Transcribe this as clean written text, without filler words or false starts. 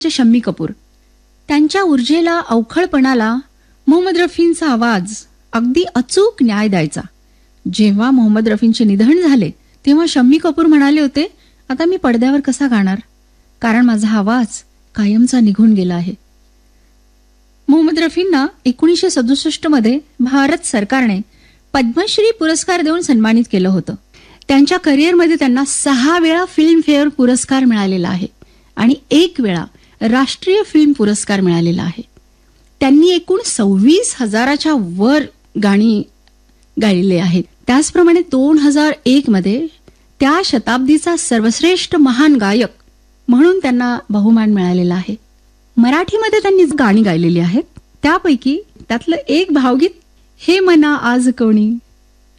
शम्मी कपूर. त्यांच्या ऊर्जेला, अवखळपणाला मोहम्मद रफींचा आवाज अगदी अचूक न्याय द्यायचा. जेव्हा मोहम्मद रफींचे निधन झाले तेव्हा शम्मी कपूर म्हणाले होते, आता मी पडद्यावर कसा गाणार, कारण माझा आवाज कायमचा निघून गेला आहे. मोहम्मद रफींना 1967 मध्ये भारत सरकारने पद्मश्री पुरस्कार देऊन सन्मानित केलं होतं. त्यांच्या करिअरमध्ये त्यांना 6 वेळा फिल्मफेअर पुरस्कार मिळालेला आहे आणि 1 वेळा राष्ट्रीय फिल्म पुरस्कार मिळालेला आहे. त्यांनी एकूण 26,000च्या वर गाणी गायलेली आहेत. त्याचप्रमाणे 2001 मध्ये त्या शताब्दीचा सर्वश्रेष्ठ महान गायक म्हणून त्यांना बहुमान मिळालेला आहे. मराठीमध्ये त्यांनी गाणी गायलेली आहेत. त्यापैकी त्यातलं एक भावगीत, हे मना आज कोणी